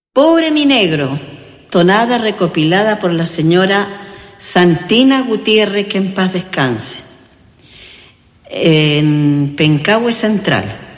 Pobre mi negro, tonada recopilada por la señora Santina Gutiérrez, que en paz descanse, en Pencahue Central.